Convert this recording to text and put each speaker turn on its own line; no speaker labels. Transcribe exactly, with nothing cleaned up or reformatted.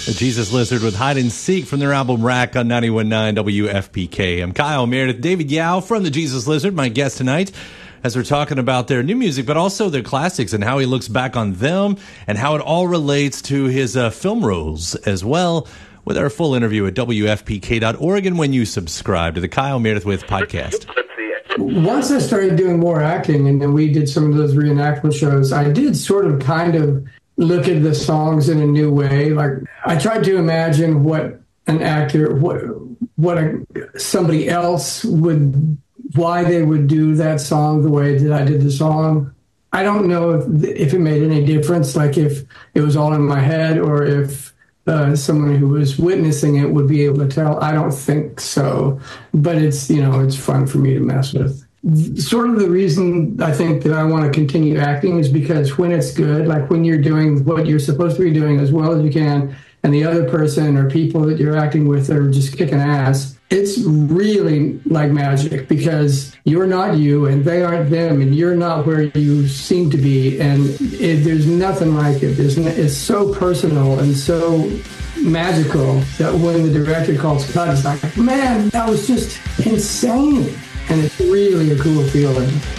The Jesus Lizard with Hide and Seek from their album Rack on ninety-one point nine W F P K. I'm Kyle Meredith. David Yao from the Jesus Lizard, my guest tonight, as we're talking about their new music, but also their classics and how he looks back on them and how it all relates to his uh, film roles as well, with our full interview at W F P K dot org and when you subscribe to the Kyle Meredith With podcast.
Once I started doing more acting and then we did some of those reenactment shows, I did sort of kind of look at the songs in a new way. Like I tried to imagine what an actor, what what a, somebody else would, why they would do that song the way that I did the song. I don't know if, if it made any difference, like if it was all in my head or if uh, someone who was witnessing it would be able to tell. I don't think so, but it's, you know, it's fun for me to mess with. Sort of the reason I think that I want to continue acting is because when it's good, like when you're doing what you're supposed to be doing as well as you can, and the other person or people that you're acting with are just kicking ass, it's really like magic because you're not you and they aren't them and you're not where you seem to be. And it, there's nothing like it. There's, it's so personal and so magical that when the director calls cut, it's like, man, that was just insane. And it's really a cool feeling.